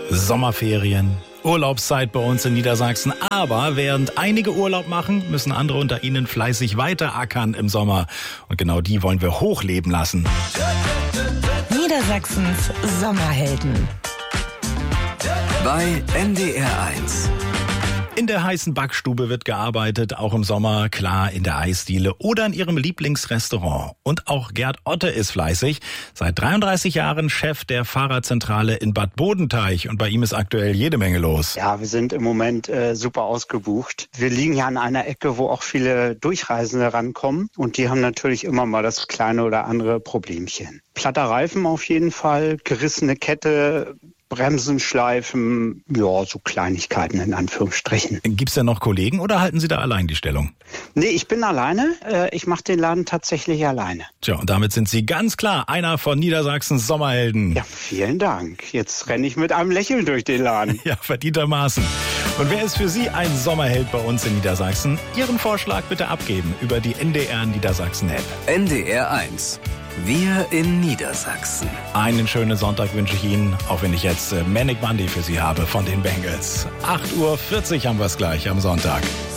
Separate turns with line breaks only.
Sommerferien, Urlaubszeit bei uns in Niedersachsen. Aber während einige Urlaub machen, müssen andere unter ihnen fleißig weiterackern im Sommer. Und genau die wollen wir hochleben lassen.
Niedersachsens Sommerhelden.
Bei NDR 1.
In der heißen Backstube wird gearbeitet, auch im Sommer, klar, in der Eisdiele oder in ihrem Lieblingsrestaurant. Und auch Gerd Otte ist fleißig, seit 33 Jahren Chef der Fahrradzentrale in Bad Bodenteich. Und bei ihm ist aktuell jede Menge los.
Ja, wir sind im Moment super ausgebucht. Wir liegen ja an einer Ecke, wo auch viele Durchreisende rankommen. Und die haben natürlich immer mal das kleine oder andere Problemchen. Platter Reifen auf jeden Fall, gerissene Kette, Bremsen schleifen, ja, so Kleinigkeiten in Anführungsstrichen.
Gibt's denn noch Kollegen oder halten Sie da allein die Stellung?
Nee, ich bin alleine. Ich mache den Laden tatsächlich alleine.
Tja, und damit sind Sie ganz klar einer von Niedersachsens Sommerhelden.
Ja, vielen Dank. Jetzt renne ich mit einem Lächeln durch den Laden.
Ja, verdientermaßen. Und wer ist für Sie ein Sommerheld bei uns in Niedersachsen? Ihren Vorschlag bitte abgeben über die NDR Niedersachsen-App.
NDR 1. Wir in Niedersachsen.
Einen schönen Sonntag wünsche ich Ihnen, auch wenn ich jetzt Manic Monday für Sie habe von den Bengals. 8:40 Uhr haben wir es gleich am Sonntag.